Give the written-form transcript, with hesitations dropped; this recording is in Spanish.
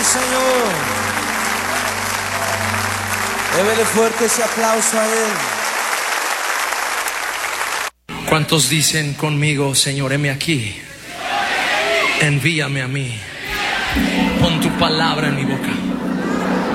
Señor. Débele fuerte ese aplauso a Él. ¿Cuántos dicen conmigo, Señor, heme aquí? Envíame a mí. Pon tu palabra en mi boca.